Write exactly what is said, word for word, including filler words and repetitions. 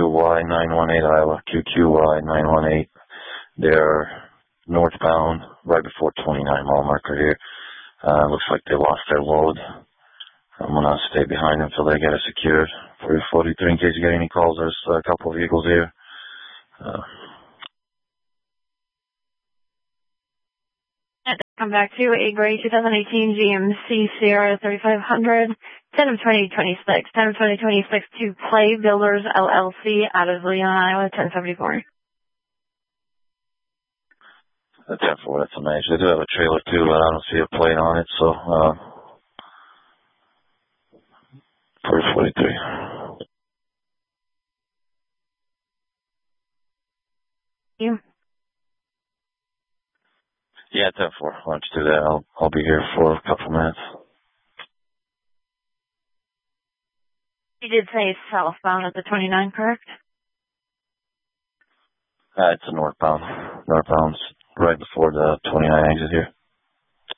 Y nine one eight Iowa, Q Q Y nine one eight. They're northbound right before twenty-nine mile marker here. Uh, looks like they lost their load. I'm going to stay behind until they get it secured. For forty-three, in case you get any calls, there's a couple of vehicles here. Uh, Come back to a gray twenty eighteen G M C Sierra thirty-five hundred, ten of twenty twenty-six, ten of twenty twenty-six to Clay Builders L L C out of Leon, Iowa, ten seventy-four. That's ten four, that's a match. They do have a trailer too, but I don't see a plate on it, so, uh, for forty-three. You? Yeah, ten four. Why don't you do that? I'll, I'll be here for a couple minutes. You did say southbound at the twenty-nine, correct? Uh, it's a northbound. Northbound's right before the twenty-nine exit here.